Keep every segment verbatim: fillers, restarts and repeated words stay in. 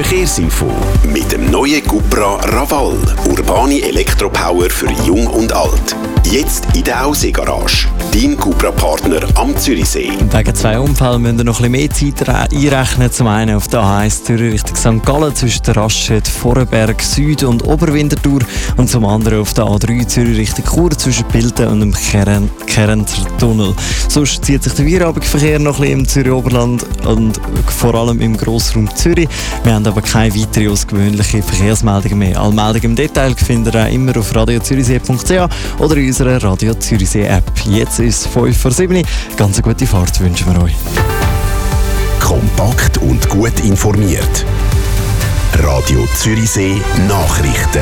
Verkehrsinfo mit dem neuen Cupra Raval. Urbane Elektropower für Jung und Alt. Jetzt in der Aussee-Garage. Dein Cupra-Partner am Zürichsee. Wegen zwei Unfällen müssen wir noch ein bisschen mehr Zeit einrechnen. Zum einen auf der A eins Zürich Richtung Sankt Gallen zwischen der Raststätte Vorarlberg Süd und Oberwinterthur. Und zum anderen auf der A drei Zürich Richtung Chur zwischen Bilten und dem Keren- Kerenzer Tunnel. Sonst zieht sich der Feierabendverkehr noch ein bisschen im Zürich-Oberland und vor allem im Grossraum Zürich. Wir haben aber keine weiteren außergewöhnlichen Verkehrsmeldungen mehr. Alle Meldungen im Detail findet ihr auch immer auf radio zürichsee punkt c h oder in unserer Radio Zürichsee App. Jetzt ist es fünf vor sieben. Ganz eine gute Fahrt wünschen wir euch. Kompakt und gut informiert. Radio Zürichsee Nachrichten.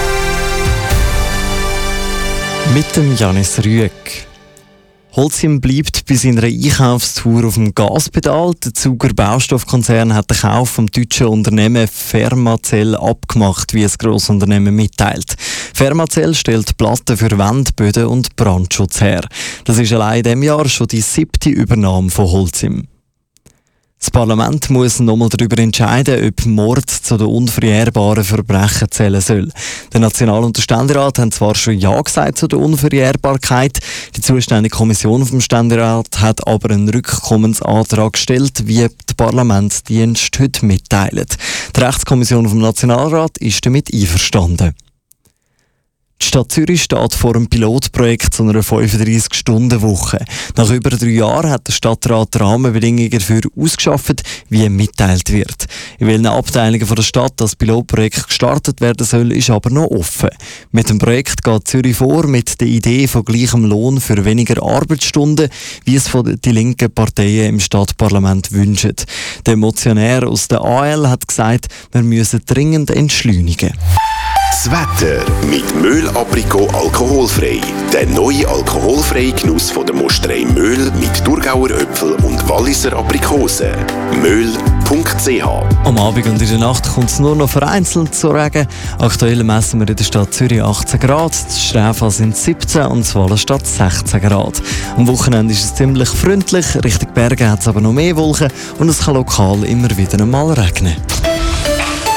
Mit dem Janis Rüegg. Holcim bleibt bei seiner Einkaufstour auf dem Gaspedal. Der Zuger Baustoffkonzern hat den Kauf vom deutschen Unternehmen Fermacell abgemacht, wie es Grossunternehmen mitteilt. Fermacell stellt Platten für Wände, Böden und Brandschutz her. Das ist allein in diesem Jahr schon die siebte Übernahme von Holcim. Das Parlament muss nochmal darüber entscheiden, ob Mord zu den unverjährbaren Verbrechen zählen soll. Der National- und der Ständerat haben zwar schon Ja gesagt zu der Unverjährbarkeit, die zuständige Kommission vom Ständerat hat aber einen Rückkommensantrag gestellt, wie die Parlamentsdienste heute mitteilen. Die Rechtskommission vom Nationalrat ist damit einverstanden. Die Stadt Zürich steht vor einem Pilotprojekt zu einer fünfunddreissig-Stunden-Woche. Nach über drei Jahren hat der Stadtrat die Rahmenbedingungen dafür ausgeschafft, wie mitteilt wird. In welchen Abteilungen der Stadt das Pilotprojekt gestartet werden soll, ist aber noch offen. Mit dem Projekt geht Zürich vor mit der Idee von gleichem Lohn für weniger Arbeitsstunden, wie es von den linken Parteien im Stadtparlament wünschen. Der Motionär aus der A L hat gesagt, wir müssen dringend entschleunigen. Das Wetter mit Möhl Aprikot alkoholfrei. Der neue alkoholfreie Genuss von der Mosterei Möhl mit Thurgauer Äpfel und Walliser Aprikosen. möhl punkt c h. Am Abend und in der Nacht kommt es nur noch vereinzelt zu Regen. Aktuell messen wir in der Stadt Zürich achtzehn Grad, in Sträfa sind siebzehn und in Wallenstadt sechzehn Grad. Am Wochenende ist es ziemlich freundlich, Richtung Berge hat es aber noch mehr Wolken und es kann lokal immer wieder einmal regnen.